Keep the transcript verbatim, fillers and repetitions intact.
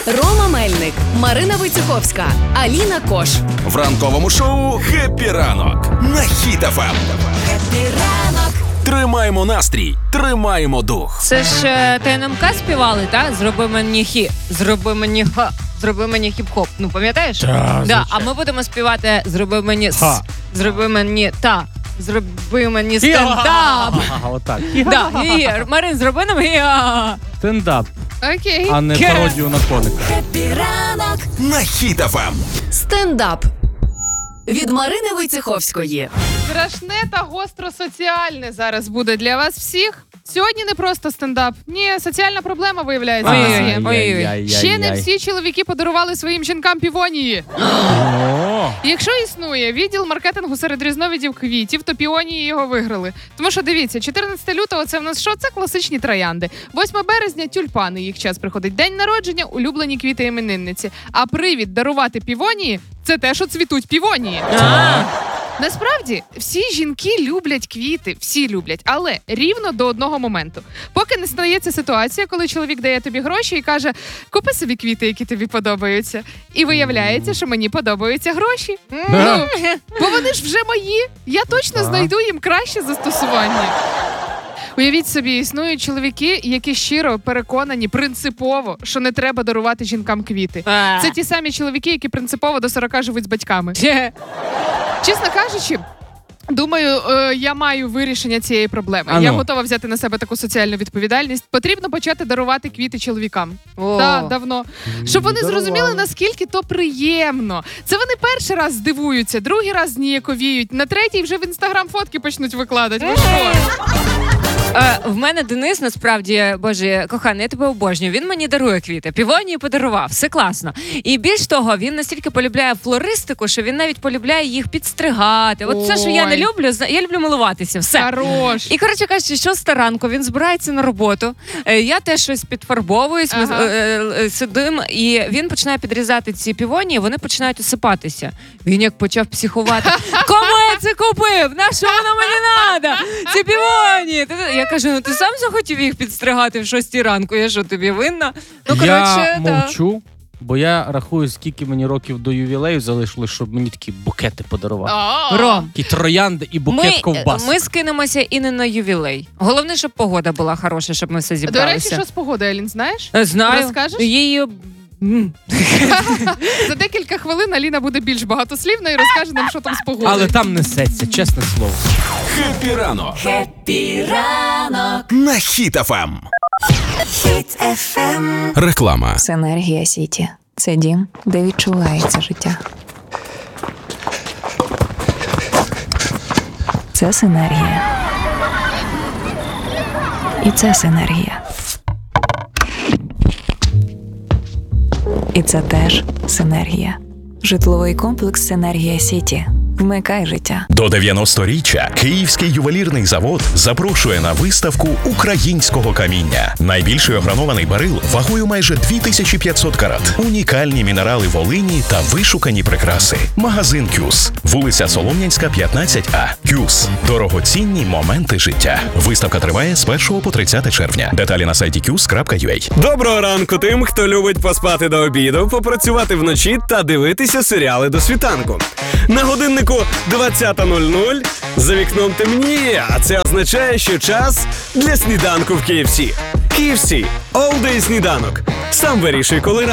Рома Мельник, Марина Войцеховська, Аліна Кош. В ранковому шоу «Хеппі ранок» на Хіт еф ем. Хеппі ранок. Тримаємо настрій, тримаємо дух. Це ж Т Н М К співали, так? Зроби мені хі, зроби мені ха, зроби мені хіп-хоп. Ну, пам'ятаєш? Так, да, а ми будемо співати зроби мені с, Ха. зроби мені та, зроби мені стендап. Ага, отак. Да, і, Марин, зроби нам я. Стендап, Окей. а не пародію на коника. Хеппі ранок. На Хіт еф ем. Стендап. Від Марини Войцеховської. Страшне та гостросоціальне зараз буде для вас всіх. Сьогодні не просто стендап. Ні, соціальна проблема, виявляється, у нас є. Ой-ой-ой. Ще не всі чоловіки подарували своїм жінкам півонії. О, Якщо існує відділ маркетингу серед різновидів квітів, то півонії його виграли. Тому що дивіться, чотирнадцятого лютого це в нас що? Це класичні троянди. восьмого березня тюльпани, їх час приходить. День народження, улюблені квіти іменинниці. А привід дарувати півонії – це те, що цвітуть півонії. А. Насправді, всі жінки люблять квіти, всі люблять, але рівно до одного моменту. Поки не стається ситуація, коли чоловік дає тобі гроші і каже, купи собі квіти, які тобі подобаються. І виявляється, що мені подобаються гроші. Ну, бо вони ж вже мої. Я точно знайду їм краще застосування. Уявіть собі, існують чоловіки, які щиро переконані принципово, що не треба дарувати жінкам квіти. А. Це ті самі чоловіки, які принципово до сорока живуть з батьками. Чесно кажучи, думаю, е, я маю вирішення цієї проблеми. Ану. Я готова взяти на себе таку соціальну відповідальність. Потрібно почати дарувати квіти чоловікам. О. Так, давно. Щоб вони Дарували. зрозуміли, наскільки то приємно. Це вони перший раз здивуються, другий раз зніяковіють, на третій вже в інстаграм фотки почнуть викладати. Ви що? Е, в мене Денис, насправді, боже, коханий, я тебе обожнюю. Він мені дарує квіти. Півонії подарував, все класно. І більш того, він настільки полюбляє флористику, що він навіть полюбляє їх підстригати. От все, що я не Ой. люблю, зна- я люблю милуватися. Все. Хорош. І, коротше кажучи, що старанку, він збирається на роботу, е, я теж щось підфарбовуюсь, ми Ага. е, е, сидимо, і він починає підрізати ці півонії, вони починають осипатися. Він як почав психувати. Кому я це купив? На що воно мені треба? Ці півонії! Ти- Я кажу, ну ти сам захотів їх підстригати в шостій ранку, я що, тобі винна? Ну, коротше, я та. мовчу, бо я рахую, скільки мені років до ювілею залишилось, щоб мені такі букети подарувати. А. Ром, Такі троянди і букет ми, ковбас. ми скинемося і не на ювілей. Головне, щоб погода була хороша, щоб ми все До зібралися. речі, що з погодою, Алін, знаєш? Е, Знаю. Розкажеш? Її... М. За декілька хвилин Аліна буде більш багатослівна і розкаже нам, що там з погодою. Але там несеться, чесне слово. Хеппі ранок Хеппі ранок. на Хіт еф ем. Хіт еф ем. Реклама. Синергія Сіті – це дім, де відчувається життя. Це синергія. І це синергія. І це теж синергія. Житловий комплекс «Синергія Сіті». Вмикай життя. До дев'яносторіччя Київський ювелірний завод запрошує на виставку українського каміння. Найбільший огранований барил вагою майже дві тисячі п'ятсот карат. Унікальні мінерали Волині та вишукані прикраси. Магазин «Кюс». Вулиця Солом'янська, п'ятнадцять А. «Кюс». Дорогоцінні моменти життя. Виставка триває з першого по тридцяте червня. Деталі на сайті кюс крапка ю а. Доброго ранку тим, хто любить поспати до обіду, попрацювати вночі та дивитися серіали до світанку. На годиннику двадцята нуль нуль, за вікном темніє, а це означає, що час для сніданку в Кей Еф Сі. Кей Еф Сі – All Day сніданок. Сам вирішуй, коли